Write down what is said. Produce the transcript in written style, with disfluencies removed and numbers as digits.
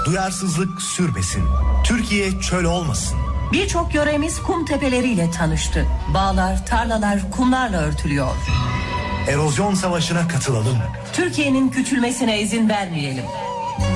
Duyarsızlık sürmesin. Türkiye çöl olmasın. Birçok yöremiz kum tepeleriyle tanıştı. Bağlar, tarlalar kumlarla örtülüyor. Erozyon savaşına katılalım. Türkiye'nin küçülmesine izin vermeyelim.